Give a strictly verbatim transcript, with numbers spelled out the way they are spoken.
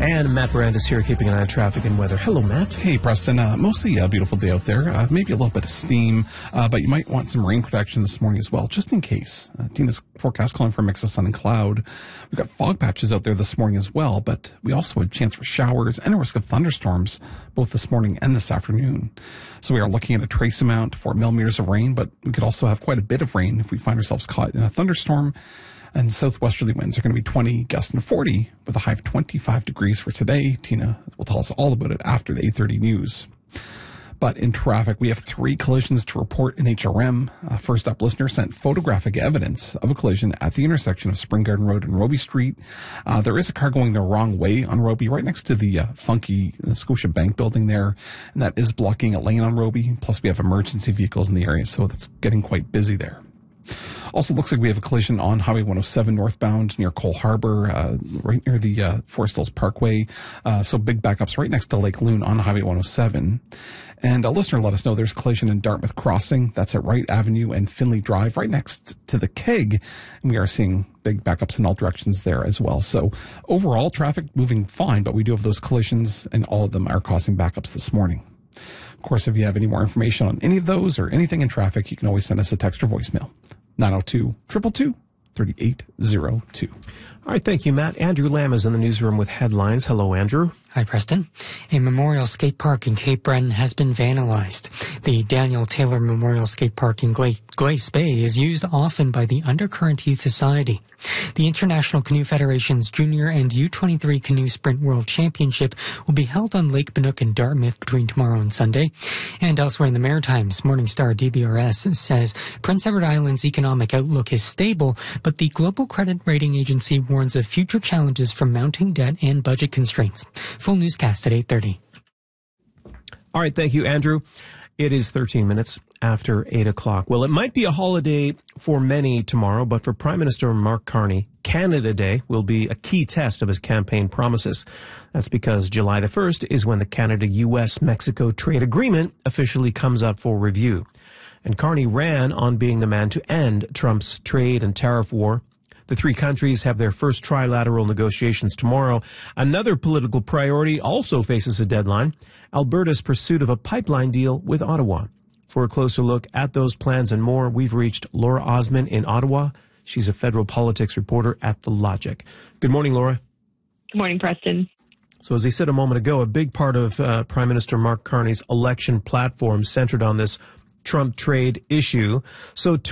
And Matt Brandis here, keeping an eye on traffic and weather. Hello, Matt. Hey, Preston. Uh, mostly a beautiful day out there. Uh, maybe a little bit of steam, uh, but you might want some rain protection this morning as well, just in case. Uh, Tina's forecast calling for a mix of sun and cloud. We've got fog patches out there this morning as well, but we also have a chance for showers and a risk of thunderstorms both this morning and this afternoon. So we are looking at a trace amount, four millimeters of rain, but we could also have quite a bit of rain if we find ourselves caught in a thunderstorm. And southwesterly winds are going to be twenty, gusting to forty, with a high of twenty-five degrees for today. Tina will tell us all about it after the eight thirty news. But in traffic, we have three collisions to report in H R M. Uh, first up, listener sent photographic evidence of a collision at the intersection of Spring Garden Road and Roby Street. Uh, there is a car going the wrong way on Roby, right next to the uh, funky uh, Scotia Bank building there, and that is blocking a lane on Roby. Plus, we have emergency vehicles in the area, so it's getting quite busy there. Also looks like we have a collision on Highway one oh seven northbound near Cole Harbor, uh, right near the uh, Forest Hills Parkway. Uh, so big backups right next to Lake Loon on Highway one oh seven. And a listener let us know there's a collision in Dartmouth Crossing. That's at Wright Avenue and Finley Drive, right next to the Keg. And we are seeing big backups in all directions there as well. So overall, traffic moving fine, but we do have those collisions, and all of them are causing backups this morning. Of course, if you have any more information on any of those or anything in traffic, you can always send us a text or voicemail. nine oh two, two two two, three eight oh two. All right, thank you, Matt. Andrew Lamb is in the newsroom with headlines. Hello, Andrew. Hi, Preston. A memorial skate park in Cape Breton has been vandalized. The Daniel Taylor Memorial Skate Park in Gla- Glace Bay is used often by the Undercurrent Youth Society. The International Canoe Federation's Junior and U twenty-three Canoe Sprint World Championship will be held on Lake Banook in Dartmouth between tomorrow and Sunday. And elsewhere in the Maritimes, Morningstar D B R S says Prince Edward Island's economic outlook is stable, but the global credit rating agency warns of future challenges from mounting debt and budget constraints. Full newscast at eight thirty. All right, thank you, Andrew. It is thirteen minutes after eight o'clock. Well, it might be a holiday for many tomorrow, but for Prime Minister Mark Carney, Canada Day will be a key test of his campaign promises. That's because July the first is when the Canada-U S Mexico trade agreement officially comes up for review. And Carney ran on being the man to end Trump's trade and tariff war. The three countries have their first trilateral negotiations tomorrow. Another political priority also faces a deadline: Alberta's pursuit of a pipeline deal with Ottawa. For a closer look at those plans and more, we've reached Laura Osman in Ottawa. She's a federal politics reporter at The Logic. Good morning, Laura. Good morning, Preston. So as I said a moment ago, a big part of uh, Prime Minister Mark Carney's election platform centered on this Trump trade issue. So to